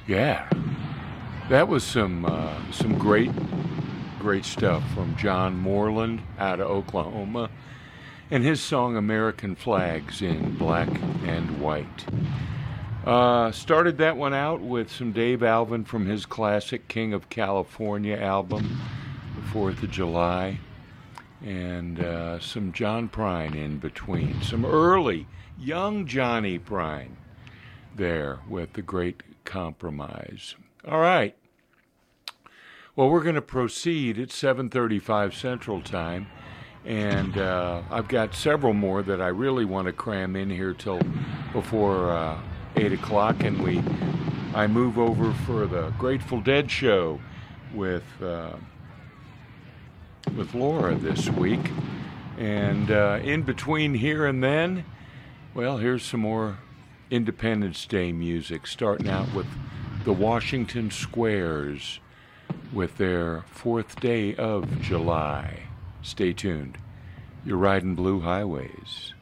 Yeah, that was some great stuff from John Moreland out of Oklahoma, and his song "American Flags" in black and white. Started that one out with some Dave Alvin from his classic King of California album, the 4th of July, and some John Prine in between. Some early, young Johnny Prine there with The Great Compromise. All right. Well, we're going to proceed at 7:35 Central Time, and I've got several more that I really want to cram in here till before 8 o'clock, and I move over for the Grateful Dead show with Laura this week. And in between here and then, well, here's some more Independence Day music, starting out with the Washington Squares with their 4th day of July. Stay tuned. You're riding Blue Highways.